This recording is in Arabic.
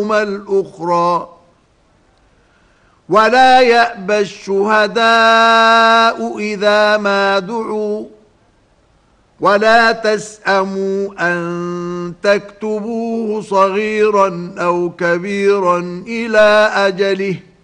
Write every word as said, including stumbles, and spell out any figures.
إحداهما الأخرى. ولا يأبى الشهداء إذا ما دعوا ولا تسأموا أن تكتبوه صغيرا أو كبيرا إلى أجله